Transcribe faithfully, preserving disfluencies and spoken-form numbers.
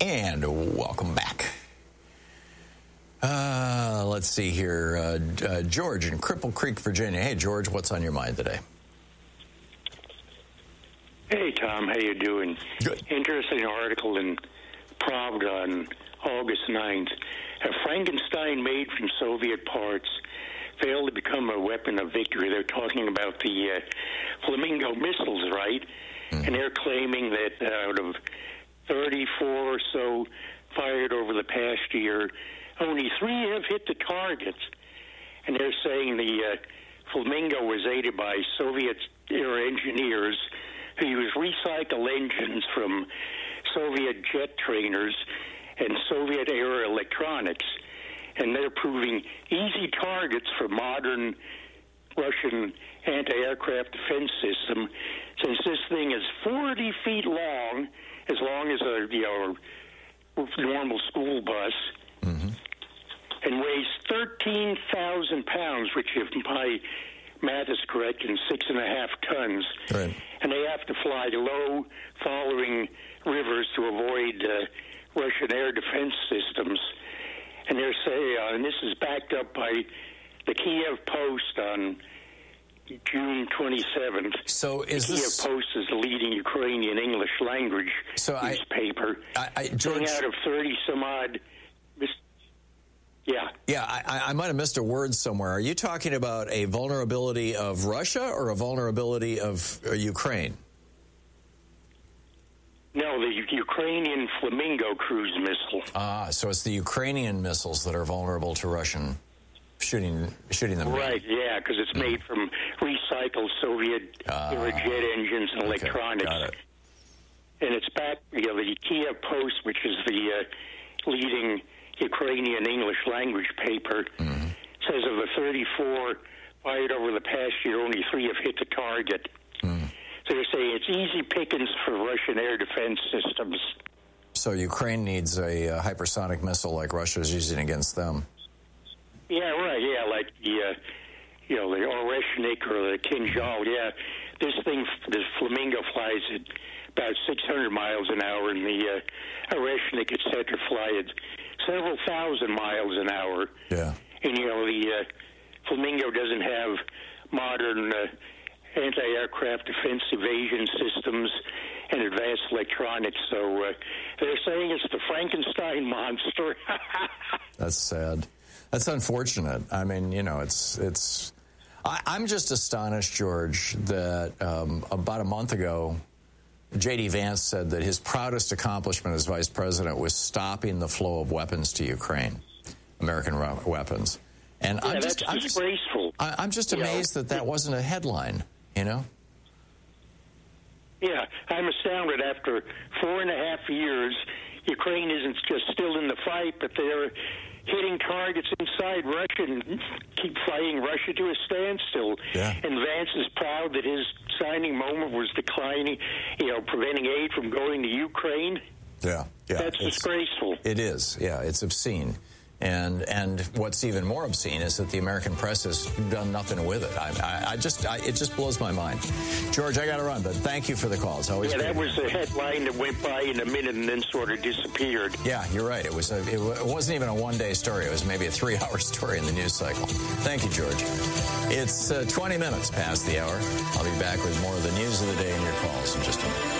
And welcome back. Uh, let's see here. Uh, uh, George in Cripple Creek, Virginia. Hey, George, what's on your mind today? Hey, Tom. How you doing? Good. Interesting article in Pravda on August ninth. A Frankenstein made from Soviet parts failed to become a weapon of victory. They're talking about the uh, Flamingo missiles, right? Mm. And they're claiming that out of thirty-four or so fired over the past year, only three have hit the targets. And they're saying the uh, Flamingo was aided by Soviet-era engineers who used recycled engines from Soviet jet trainers and Soviet-era electronics. And they're proving easy targets for modern Russian anti-aircraft defense system, since this thing is forty feet long, as long as a you know normal school bus, mm-hmm. and weighs thirteen thousand pounds, which, if my math is correct, is six and a half tons. Right. And they have to fly low, following rivers to avoid uh, Russian air defense systems. And they're saying, uh, and this is backed up by the Kiev Post on June twenty-seventh. So is the Kiev this... Post is the leading Ukrainian English language so newspaper. I, I, George... out of thirty some odd... Yeah. Yeah, I, I might have missed a word somewhere. Are you talking about a vulnerability of Russia or a vulnerability of uh, Ukraine? No, the U- Ukrainian Flamingo cruise missile. Ah, so it's the Ukrainian missiles that are vulnerable to Russian shooting shooting them. Right, down. Yeah, because it's made from recycled Soviet uh, jet engines and okay, electronics. Got it. And it's back, you know, the Kiev Post, which is the uh, leading Ukrainian English language paper, mm-hmm. says of the thirty-four fired over the past year, only three have hit the target. Mm. So they're saying it's easy pickings for Russian air defense systems. So Ukraine needs a uh, hypersonic missile like Russia is using against them. Yeah, right. Yeah, like the uh, you know the Oreshnik or the Kinjal. Yeah, this thing, this Flamingo, flies at about six hundred miles an hour, and the uh, Oreshnik, et cetera, fly at several thousand miles an hour. Yeah. And you know the uh, Flamingo doesn't have modern uh, anti-aircraft defense evasion systems and advanced electronics, so uh, they're saying it's the Frankenstein monster. That's sad. That's unfortunate. I mean, you know, it's it's. I, I'm just astonished, George, that um, about a month ago, J D Vance said that his proudest accomplishment as vice president was stopping the flow of weapons to Ukraine, American weapons. And yeah, I'm just, that's I'm disgraceful. just, I'm just amazed know? that that wasn't a headline. You know? Yeah, I'm astounded. After four and a half years, Ukraine isn't just still in the fight, but they're hitting targets inside Russia and keep fighting Russia to a standstill. Yeah. And Vance is proud that his signing moment was declining, you know, preventing aid from going to Ukraine. Yeah, yeah. That's disgraceful. It is, yeah. It's obscene. And and what's even more obscene is that the American press has done nothing with it. I, I, I just, I, it just blows my mind. George, I got to run, but thank you for the call. It's always yeah. great. That was a headline that went by in a minute and then sort of disappeared. Yeah, you're right. It was. A, it, it wasn't even a one-day story. It was maybe a three-hour story in the news cycle. Thank you, George. It's uh, twenty minutes past the hour. I'll be back with more of the news of the day and your calls in just a minute.